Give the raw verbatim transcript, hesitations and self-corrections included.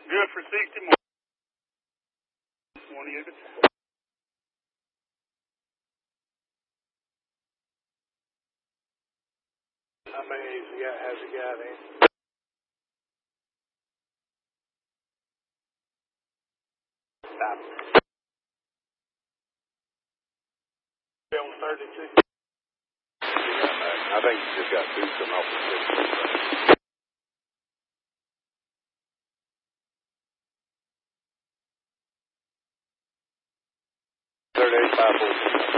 Good for sixty more. One unit. How many has he got, has he got in? Stop. On thirty-two. Yeah, I think he's just got two coming off the fifty. thirty-eight, five four.